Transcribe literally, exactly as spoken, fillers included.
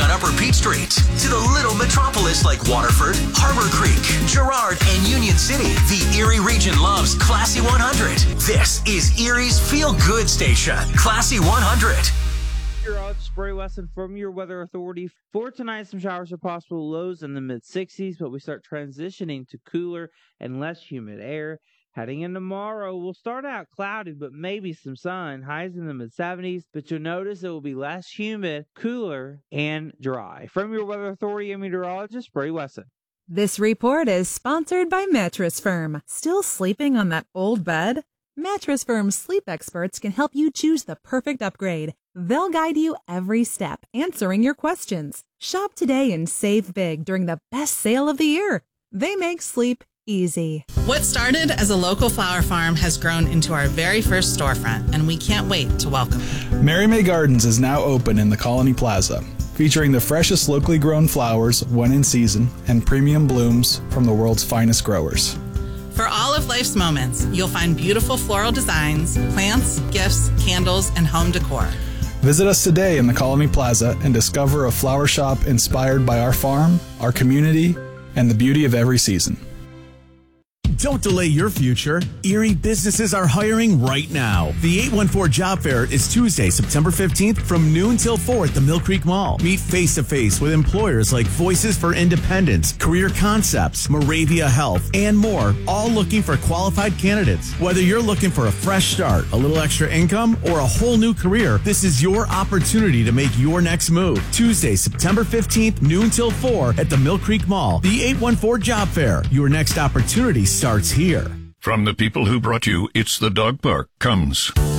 on Upper Peachtree to the little metropolis like Waterford, Harbor Creek, Girard, and Union City, the Erie region loves Classy one hundred. This is Erie's feel-good station, Classy one hundred. Your odds, Spray Wesson from your Weather Authority. For tonight, some showers are possible, lows in the mid sixties, but we start transitioning to cooler and less humid air. Heading in tomorrow, we'll start out cloudy, but maybe some sun. Highs in the mid seventies, but you'll notice it will be less humid, cooler, and dry. From your Weather Authority and meteorologist, Spray Wesson. This report is sponsored by Mattress Firm. Still sleeping on that old bed? Mattress Firm's sleep experts can help you choose the perfect upgrade. They'll guide you every step, answering your questions. Shop today and save big during the best sale of the year. They make sleep easy. What started as a local flower farm has grown into our very first storefront, and we can't wait to welcome you. Mary May Gardens is now open in the Colony Plaza, featuring the freshest locally grown flowers when in season and premium blooms from the world's finest growers. For all of life's moments, you'll find beautiful floral designs, plants, gifts, candles, and home decor. Visit us today in the Colony Plaza and discover a flower shop inspired by our farm, our community, and the beauty of every season. Don't delay your future. Erie businesses are hiring right now. The eight one four Job Fair is Tuesday, September fifteenth from noon till four at the Mill Creek Mall. Meet face-to-face with employers like Voices for Independence, Career Concepts, Moravia Health, and more, all looking for qualified candidates. Whether you're looking for a fresh start, a little extra income, or a whole new career, this is your opportunity to make your next move. Tuesday, September fifteenth, noon till four at the Mill Creek Mall. The eight one four Job Fair. Your next opportunity starts here. From the people who brought you It's the Dog Park comes